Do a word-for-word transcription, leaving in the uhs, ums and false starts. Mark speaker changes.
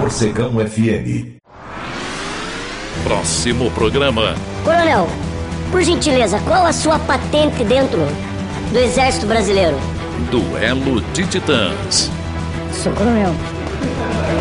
Speaker 1: Morcegão F M.
Speaker 2: Próximo programa.
Speaker 3: Coronel, por gentileza, qual a sua patente dentro do Exército Brasileiro?
Speaker 2: Duelo de Titãs.
Speaker 3: Sou coronel.